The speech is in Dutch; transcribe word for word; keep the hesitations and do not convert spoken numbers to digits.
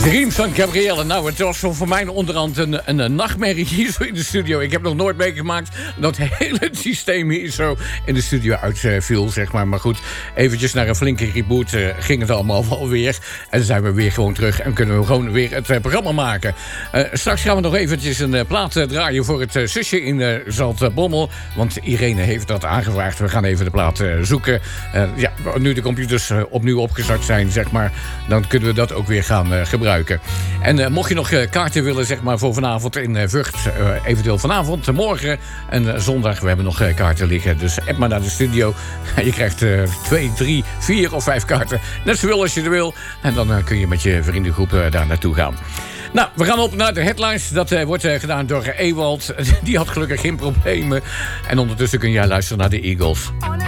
Dreams van Gabrielle. Nou, het was voor mij onderhand een, een, een nachtmerrie hier zo in de studio. Ik heb nog nooit meegemaakt dat het hele systeem hier zo in de studio uitviel, zeg maar. Maar goed, eventjes naar een flinke reboot uh, ging het allemaal wel weer. En dan zijn we weer gewoon terug en kunnen we gewoon weer het uh, programma maken. Uh, straks gaan we nog eventjes een uh, plaat uh, draaien voor het uh, zusje in uh, Zaltbommel. Want Irene heeft dat aangevraagd. We gaan even de plaat uh, zoeken. Uh, ja, nu de computers uh, opnieuw opgestart zijn, zeg maar, dan kunnen we dat ook weer gaan uh, gebruiken. En uh, mocht je nog uh, kaarten willen, zeg maar, voor vanavond in uh, Vught, uh, eventueel vanavond, uh, morgen en uh, zondag, we hebben nog uh, kaarten liggen. Dus app maar naar de studio. Je krijgt uh, twee, drie, vier of vijf kaarten. Net zoveel als je er wil. En dan uh, kun je met je vriendengroep uh, daar naartoe gaan. Nou, we gaan op naar de headlines. Dat uh, wordt uh, gedaan door Ewald. Die had gelukkig geen problemen. En ondertussen kun jij luisteren naar de Eagles.